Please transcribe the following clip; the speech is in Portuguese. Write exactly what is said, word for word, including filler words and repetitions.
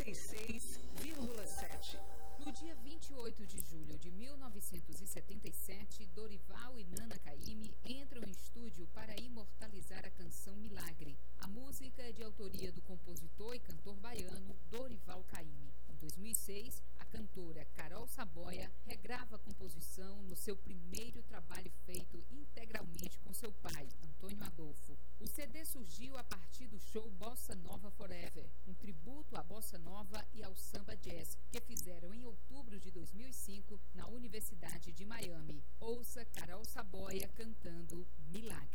noventa e seis vírgula sete. No dia vinte e oito de julho de mil novecentos e setenta e sete, Dorival e Nana Caymmi entram em estúdio para imortalizar a canção Milagre. A música é de autoria do compositor e cantor baiano Dorival Caymmi. Em dois mil e seis, a cantora Carol Saboia regrava a composição no seu primeiro trabalho feito integralmente com seu pai, Antônio Adolfo. O C D surgiu a partir do show Bossa Nova Forever, um tributo à Bossa Nova e ao samba jazz, que fizeram em outubro de dois mil e cinco na Universidade de Miami. Ouça Carol Saboia cantando Milagre.